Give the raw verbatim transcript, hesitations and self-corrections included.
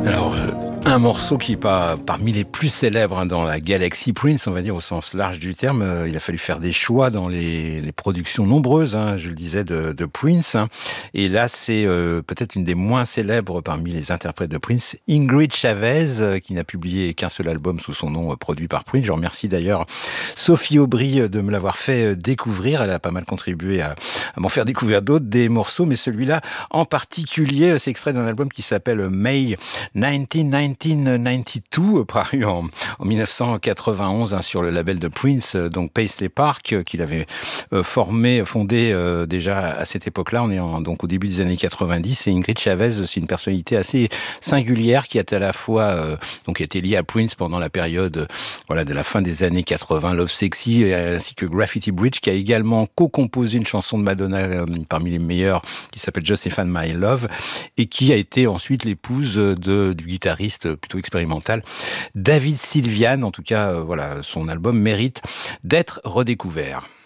Alors, euh, un morceau qui est pas parmi les plus célèbres hein, dans la galaxie Prince, on va dire au sens large du terme. Euh, il a fallu faire des choix dans les, les productions nombreuses, hein, je le disais, de, de Prince. Hein. Et là, c'est euh, peut-être une des moins célèbres parmi les interprètes de Prince, Ingrid Chavez, euh, qui n'a publié qu'un seul album sous son nom euh, produit par Prince. Je remercie d'ailleurs Sophie Aubry euh, de me l'avoir fait euh, découvrir. Elle a pas mal contribué à, à m'en faire découvrir d'autres, des morceaux, mais celui-là en particulier, euh, c'est extrait d'un album qui s'appelle May dix-neuf quatre-vingt-douze, paru en, en mille neuf cent quatre-vingt-onze hein, sur le label de Prince, donc Paisley Park, euh, qu'il avait euh, formé, fondé euh, déjà à cette époque-là. On est en, donc au début des années quatre-vingt-dix. Et Ingrid Chavez, c'est une personnalité assez singulière qui est à la fois euh, donc qui était liée à Prince pendant la période euh, voilà de la fin des années quatre-vingts, Love Sexy, euh, ainsi que Graffiti Bridge, qui a également co-composé une chanson de Madonna euh, parmi les meilleures, qui s'appelle Justify My Love, et qui a été ensuite l'épouse de du guitariste plutôt expérimental David Sylvian. En tout cas, euh, voilà, son album mérite d'être redécouvert.